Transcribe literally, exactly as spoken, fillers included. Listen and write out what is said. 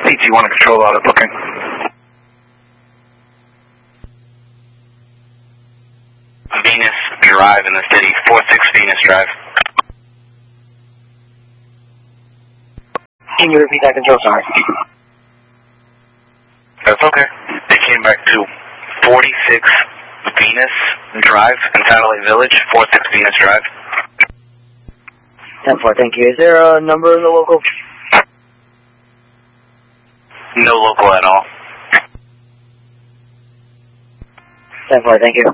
P T one to control auto booking. Venus Drive in the city, four six Venus Drive. Can you repeat that, control, sorry? That's okay. They came back to forty-six Venus Drive in Satellite Village, four six Venus Drive. ten four, thank you. Is there a number in the local? No local at all. ten four, thank you.